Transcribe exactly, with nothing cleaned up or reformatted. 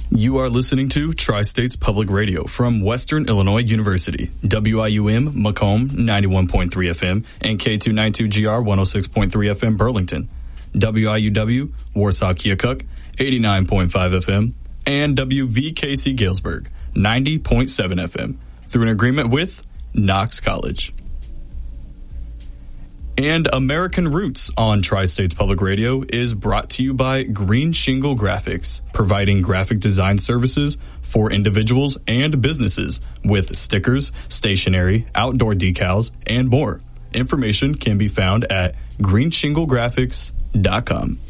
You are listening to Tri-States Public Radio from Western Illinois University, W I U M Macomb ninety-one point three F M and K two ninety-two G R one oh six point three F M Burlington, W I U W Warsaw Keokuk eighty-nine point five F M, and W V K C Galesburg ninety point seven F M through an agreement with Knox College. And American Roots on Tri-States Public Radio is brought to you by Green Shingle Graphics, providing graphic design services for individuals and businesses with stickers, stationery, outdoor decals, and more. Information can be found at green shingle graphics dot com.